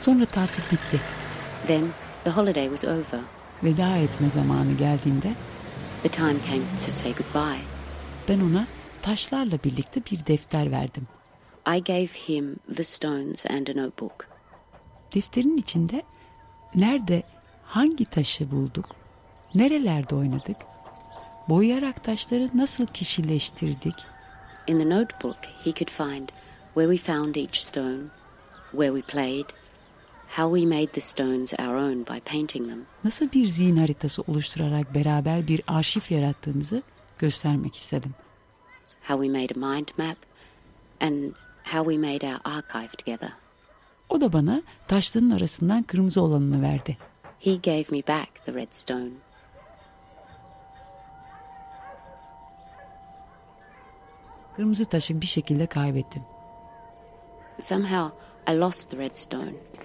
Sonra tatil bitti. Then the holiday was over. Veda etme zamanı geldiğinde The time came to say goodbye. ben ona taşlarla birlikte bir defter verdim. I gave him the stones and a notebook. Defterin içinde nerede, hangi taşı bulduk, nerelerde oynadık, boyayarak taşları nasıl kişileştirdik. In the notebook he could find where we found each stone, where we played, how we made the stones our own by painting them. Nasıl bir zihin haritası oluşturarak beraber bir arşiv yarattığımızı göstermek istedim. How we made a mind map and how we made our archive together. O da bana taşların arasından kırmızı olanını verdi. He gave me back the red stone. Kırmızı taşı bir şekilde kaybettim. Somehow I lost the red stone.